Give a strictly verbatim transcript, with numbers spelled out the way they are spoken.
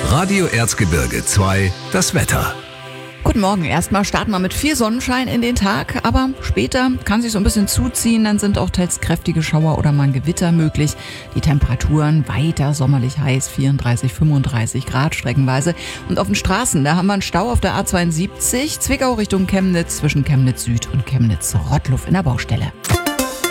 Radio Erzgebirge zwei, das Wetter. Guten Morgen. Erstmal starten wir mit viel Sonnenschein in den Tag, aber später kann sich so ein bisschen zuziehen. Dann sind auch teils kräftige Schauer oder mal ein Gewitter möglich. Die Temperaturen weiter sommerlich heiß, vierunddreißig, fünfunddreißig Grad streckenweise. Und auf den Straßen, da haben wir einen Stau auf der A zweiundsiebzig, Zwickau Richtung Chemnitz, zwischen Chemnitz Süd und Chemnitz Rottluff in der Baustelle.